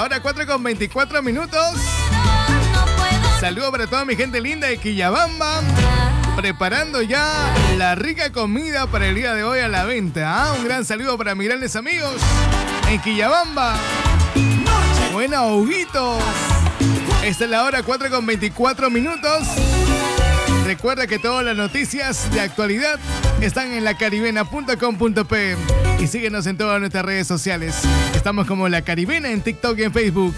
hora 4:24. Saludos para toda mi gente linda de Quillabamba. Preparando ya la rica comida para el día de hoy a la venta. Un gran saludo para mis grandes amigos en Quillabamba. Buena, Huguito. Esta es la hora 4:24. Recuerda que todas las noticias de actualidad están en lacaribena.com.pe y síguenos en todas nuestras redes sociales. Estamos como La Caribena en TikTok y en Facebook.